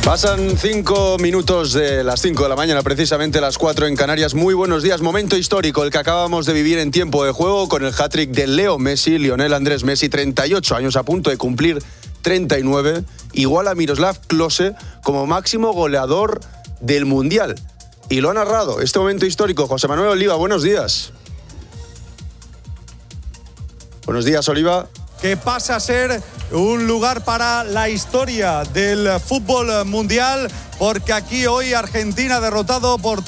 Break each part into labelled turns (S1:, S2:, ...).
S1: Pasan 5 minutos de las 5 de la mañana, precisamente las 4 en Canarias. Muy buenos días, momento histórico el que acabamos de vivir en tiempo de juego con el hat-trick de Leo Messi, Lionel Andrés Messi, 38 años a punto de cumplir 39, igual a Miroslav Klose como máximo goleador del Mundial. Y lo ha narrado este momento histórico José Manuel Oliva. Buenos días. Buenos días, Oliva.
S2: Que pasa a ser un lugar para la historia del fútbol mundial, porque aquí hoy Argentina ha derrotado por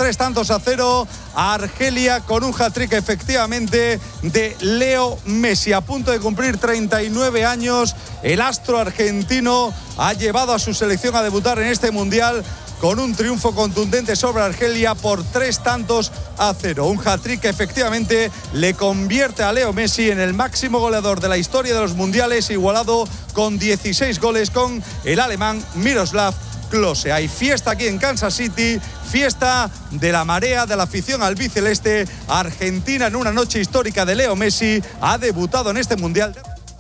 S2: 3-0 a Argelia con un hat-trick efectivamente de Leo Messi. A punto de cumplir 39 años, el astro argentino ha llevado a su selección a debutar en este mundial con un triunfo contundente sobre Argelia por 3-0. Un hat-trick que efectivamente le convierte a Leo Messi en el máximo goleador de la historia de los mundiales, igualado con 16 goles con el alemán Miroslav Klose. Hay fiesta aquí en Kansas City, fiesta de la marea de la afición albiceleste. Argentina, en una noche histórica de Leo Messi, ha debutado en este mundial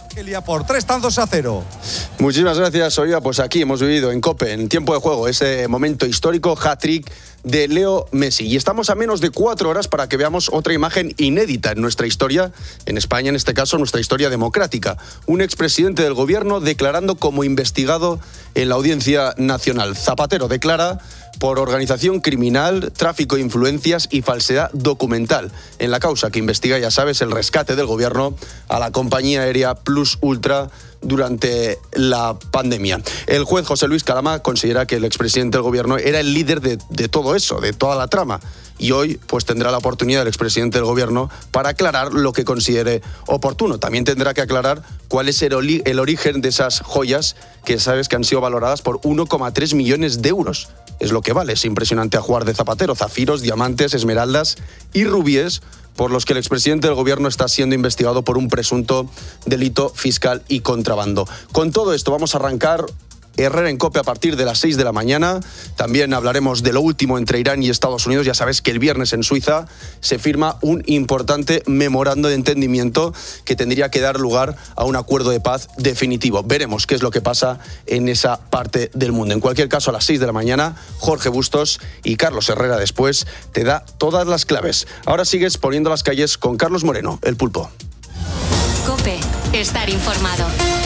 S2: por 3-0.
S1: Muchísimas gracias, Oliva. Pues aquí hemos vivido en COPE, en tiempo de juego, ese momento histórico, hat-trick de Leo Messi. Y estamos a menos de 4 horas para que veamos otra imagen inédita en nuestra historia, en España en este caso, nuestra historia democrática. Un expresidente del gobierno declarando como investigado en la Audiencia Nacional. Zapatero declara por organización criminal, tráfico de influencias y falsedad documental en la causa que investiga, ya sabes, el rescate del gobierno a la compañía aérea Plus Ultra durante la pandemia. El juez José Luis Calama considera que el expresidente del gobierno era el líder de todo eso, de toda la trama. Y hoy pues tendrá la oportunidad el expresidente del gobierno para aclarar lo que considere oportuno. También tendrá que aclarar cuál es el origen de esas joyas que sabes que han sido valoradas por 1,3 millones de euros. Es lo que vale, es impresionante ajuar de Zapatero, zafiros, diamantes, esmeraldas y rubíes, por los que el expresidente del gobierno está siendo investigado por un presunto delito fiscal y contrabando. Con todo esto vamos a arrancar Herrera en COPE a partir de las 6 de la mañana. También hablaremos de lo último entre Irán y Estados Unidos. Ya sabes que el viernes en Suiza se firma un importante memorando de entendimiento que tendría que dar lugar a un acuerdo de paz definitivo. Veremos qué es lo que pasa en esa parte del mundo. En cualquier caso, a las 6 de la mañana, Jorge Bustos y Carlos Herrera después te da todas las claves. Ahora sigues poniendo las calles con Carlos Moreno, el Pulpo.
S3: COPE, estar informado.